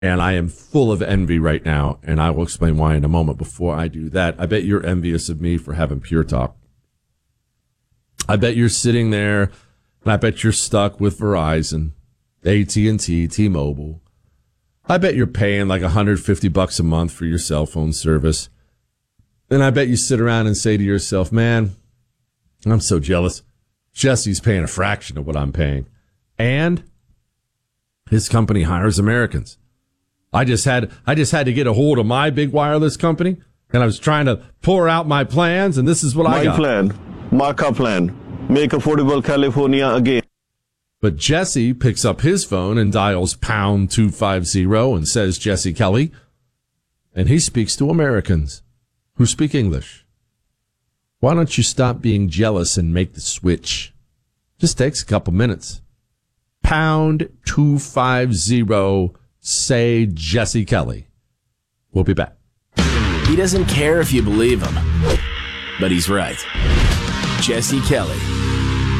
And I am full of envy right now, and I will explain why in a moment. Before I do that, I bet you're envious of me for having Pure Talk. I bet you're sitting there, and I bet you're stuck with Verizon, AT&T, T-Mobile. I bet you're paying like $150 a month for your cell phone service. And I bet you sit around and say to yourself, man, I'm so jealous. Jesse's paying a fraction of what I'm paying. And his company hires Americans. I just had to get a hold of my big wireless company, and I was trying to pour out my plans, and this is what I got. My plan, Marca plan, make affordable California again. But Jesse picks up his phone and dials pound 250 and says Jesse Kelly, and he speaks to Americans who speak English. Why don't you stop being jealous and make the switch? Just takes a couple minutes. Pound 250. Say Jesse Kelly. We'll be back. He doesn't care if you believe him, but he's right. Jesse Kelly.